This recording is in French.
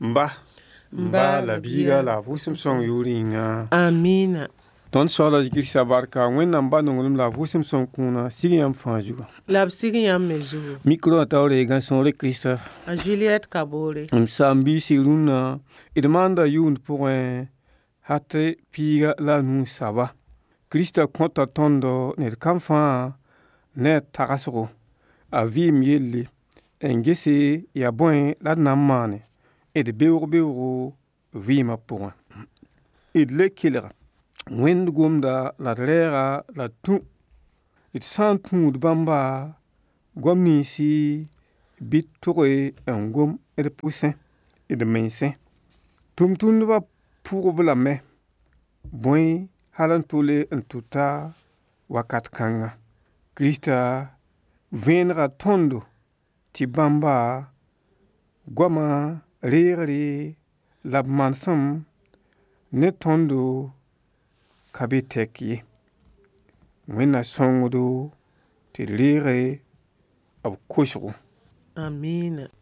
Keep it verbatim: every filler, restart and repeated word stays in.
Mba, mba la biga la vʋʋsem sõng yʋʋrɩnga. Amiina. Tõnd soagla zikirsa barka wẽnnaam ba nonglem la vʋʋsem sõng kũuna sig yãmb fãa zugã. La b sig yãmb me zugu. Mikro wã taoore gã sõore Krista. A Juliette Kabore. M saam-biisi rũnnã d maanda yʋʋnd pʋgẽ hate piiga la a nuu saba. Krista kõta tõndo ned kam fãa ne a tagsgo a vɩɩm yelle n gese ya bõe la d na n maane d beoog-beoogo vɩɩmã pʋgẽ. D le kelga wẽnd gomda la d rɛɛga la d tũ. D sã n tũud bãmba goam ninsi bɩ d tʋge n gom d pʋsẽ d mensẽ. Tʋmtʋmdbã pʋgb lame bõe hal n tʋle n tʋta wakat kãnga. Krista vẽenega tõndo tɩ bãmba goamã reegre la b manesem ne tõndo ka be tɛk ye. Wẽnna sõngdo tɩ d reege b kosgo. Amiina.